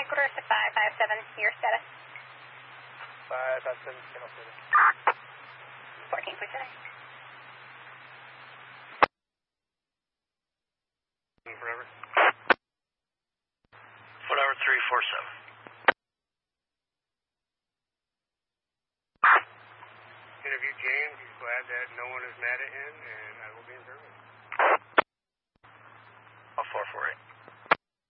Ecuador to 557, your status? 557, channel 14, please, today. Forever. Whatever 347. Interview James. He's glad that no one is mad at him, and I will be in service. 448.